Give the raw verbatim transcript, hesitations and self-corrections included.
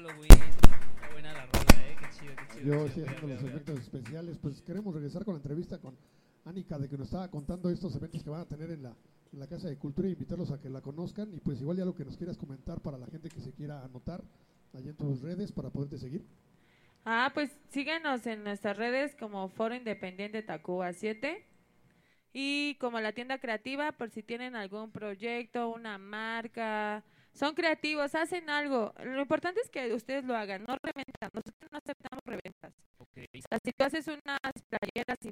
Halloween. Está buena la rola, eh, qué chido, qué chido. Yo qué sí chido. haciendo Voy a- los voy a- efectos especiales, pues queremos regresar con la entrevista con Anika, de que nos estaba contando estos eventos que van a tener en la, en la Casa de Cultura, e invitarlos a que la conozcan, y pues igual ya lo que nos quieras comentar para la gente que se quiera anotar allá en tus redes para poderte seguir. Ah, pues síguenos en nuestras redes como Foro Independiente Tacuba siete y como la tienda creativa por si tienen algún proyecto, una marca. Son creativos, hacen algo. Lo importante es que ustedes lo hagan, no reventan. Nosotros no aceptamos reventas. Ok. O sea, si tú haces unas playeras y